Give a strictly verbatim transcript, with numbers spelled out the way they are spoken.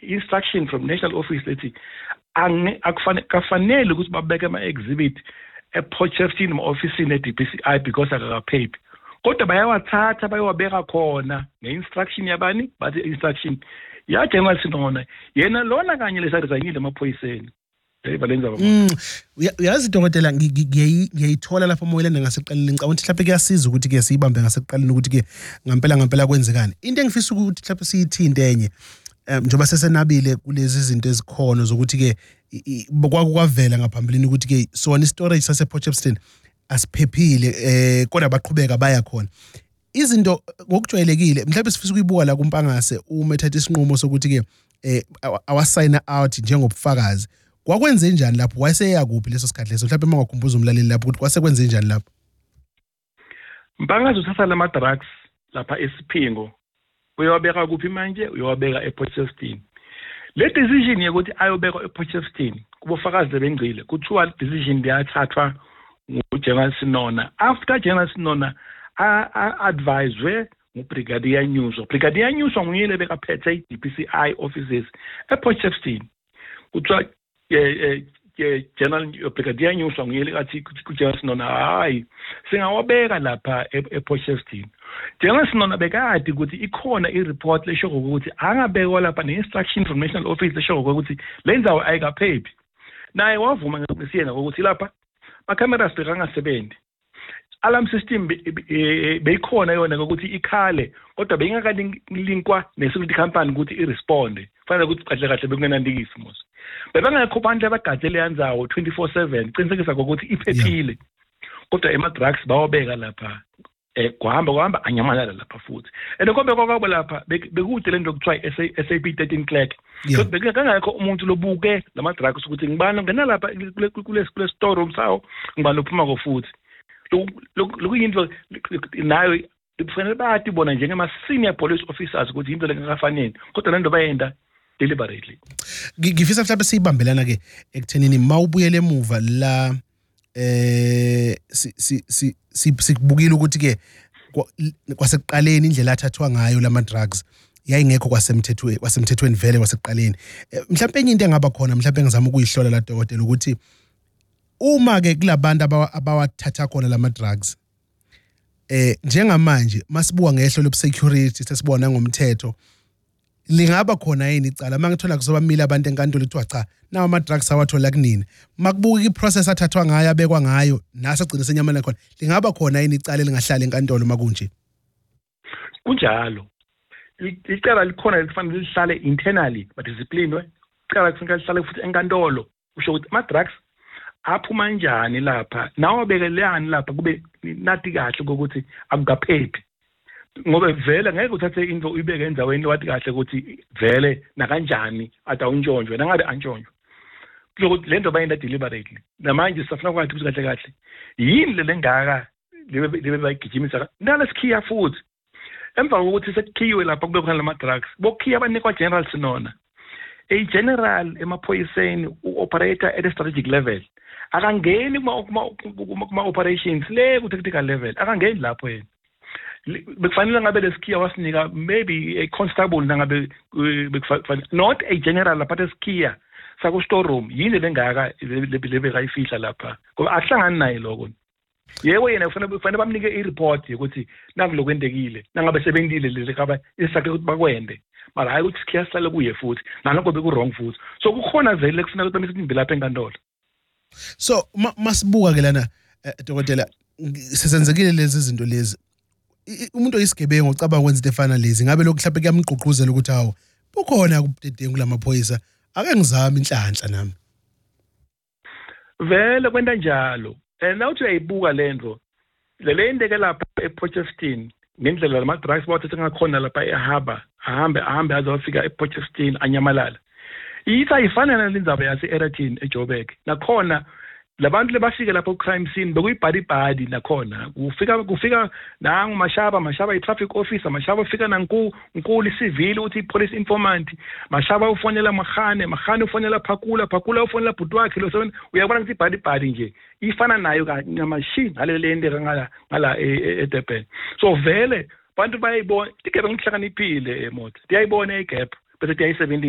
instruction from national office lethi akufanele ukuthi babeke ama-exhibit e-Potchefstroom office e-D P C I because akakaphephi. Kodwa bayawathatha bayowabeka khona nge-instruction yabani bathi instruction ya General Sinona yena lona kanye lesaresignile emaphoyiseni. Mm, uyazi dokotela ngiyayithola lapha moyelana ngaseqaleni ngicabanga ukuthi mhlawumbe kuyasiza ukuthi ke siyibambe ngaseqaleni ukuthi ke ngempela ngempela kwenzekani. Into engifisa ukuthi mhlawumbe siyithinte enye njengoba sesenabile kulezi zinto ezikhono zokuthi ke kwakukwavela ngaphambilini ukuthi ke sona istorage sase Potchefstroom asiphephile eh kodwa baqhubeka baya khona. Izinto ngokujwayelekile mhlawumbe sifisa ukuyibuka la kumpangase uma ethatha isinqumo sokuthi ke eh awasign out njengobufakazi. Kwakwenze njani lapho wayeseya kuphi leso sikhathi leso mhlawumbe mangakhumbuza umlaleli lapho ukuthi kwasekwenze njani lapho? Mpangazi uthatha lama drugs lapha esiphingo uyawabeka kuphi manje uyawabeka ePotchefstroom. Le decision yokuthi ayobeka ePotchefstroom kubofakazi bengcile kuthiwa decision liyathathwa nguGeneral Sinona after General Sinona a adviswe nguBrigadier Nyuso. Brigadier Nyuso nguye lebeka phethe i-D P C I offices ePotchefstroom. Kuthiwa eh eh General Brigadier Nyuso nguye lekathi kuJeneral Sinona hayi singawabeka lapha ePotchefstroom. General Sinona bekade ukuthi ikhona i-report lesho ukuthi angabekwa lapha ne-instruction from national office lesho ukuthi lenzawo ayikaphephi. Naye wavuma ngesiyena ukuthi lapha ama-cameras bekangasebenzi. Alarm system beyikhona yona ukuthi ikhale kodwa beyingakalinkwa ne-security company ukuthi iresponde. Kufanele ukuthi kahle kahle bekungenandikisi mos. Bebangekho abantu abagadele yanzawo twenty-four seven qinisekisa ukuthi iphephile. Kodwa ema-drugs bawabeka lapha eh kuhamba kuhamba anyamalala lapha futhi. And konke kwabo lapha bekude lento okuthiwa i-S A P thirteen clerk. So bekangekho umuntu lobuke lama drugs ukuthi ngibani ngena lapha kule kule store room sawo ngibani lophuma ko futhi. Lokuyinto nayo kufanele bathi bona njengama senior police officers ukuthi into lengakafanele kodwa lento bayenda deliberately. Ngifisa mhlawumbe siyibambelana ke ekuthenini mawubuyele emuva la eh si si si sikubukile ukuthi ke kwasekuqaleni indlela athathwa ngayo lama drugs yayingekho kwasemthethweni kwasemthethweni vele kwasekuqaleni. Mhlawumbe enye into engaba khona mhlawumbe ngizama ukuyihlola la dokotela ukuthi uma ke kulabantu abawathatha khona lama drugs eh njengamanje masibuka ngehlo lobsecurity sesibona ngomthetho lingaba khona yini icala mangithola kuzoba mila abantu enkantolo ethiwa cha nawo ama drugs awathola kunini makubuka iprocess athathwa ngayo abekwa ngayo nase agcina senyamana khona lingaba khona yini icala lingahlala enkantolo makunje kunjalo icala likhona lifanele lihlale internally but disciplined icala kufanele lihlale futhi enkantolo usho ukuthi ama drugs aphuma njani lapha nawo bekelelani lapha kube nathi kahle ukuthi akukaphephi ngoba vele ngeke uthathe into uyibeke endaweni wathi kahle ukuthi vele na kanjani atawuntshonjwe nangabe antshonjwe ukuthi lento bayenda deliberately namanje sifuna ukwazi ukuthi kahle kahle yini le lengaka lebe bayigijimisa nalesikhiya futhi emva kokuthi sekhiwe lapha kube khona lama drugs bokhiya abanikwa General Sinona a general emaphoyiseni u-operator at a strategic level akangeni kuma operations le ku tactical level akangeni lapho yena bekufanele ngabe lesikhiya wasinika maybe a constable nangabe not a general lapha esikhiya saku store room yini lengaka lebe kayifihla lapha ngoba akuhlangani naye lokho yebo yena kufanele kufanele bamnike i-report ukuthi nangu lokwendekile nangabe sebendile lezi kaba isakhe ukuthi bakwende mara hayi ukuthi sikhiya sihlale kuye futhi nalokho beku wrong futhi so kukhona vele kufanele ukuthi bamisithi lapha enkantolo. So masibuka ke lana dokotela sesenzekile lezi zinto lezi umuntu oyisigebengu ocabanga ukwenza into efana lezi ngabe lokhu mhlawumbe kuyamgqugquzela ukuthi hawo bukhona kubudedengu lamaphoyisa ake ngizame inhlanhla nami vele kwenta njalo and nawuthi uyayibuka lento le indeke lapha ePotchefstroom ngendlela lama drugs bawathatha ngakhona lapha eHarbor ahambe ahambe azofika ePotchefstroom anyamalala itha ifana nalendaba yase Eratin eJoburg nakhona labantu lebafike lapho crime scene bekuyibhadi bhadi nakhona kufika kufika nangu mashaba mashaba i-traffic officer mashaba ufika nanku nkulu civil uthi police informant mashaba ufonela Mahane Mahane ufonela Phakula Phakula ufonela bhuti wakhe lo seven uyabona ukuthi ibhadi bhadi nje ifana nayo ngamashini ngalele ende ngala ngala eDurban so vele bantu bayibona tike bengihlakaniphile emoto tiyayibona igap bese tiyayisebenzisa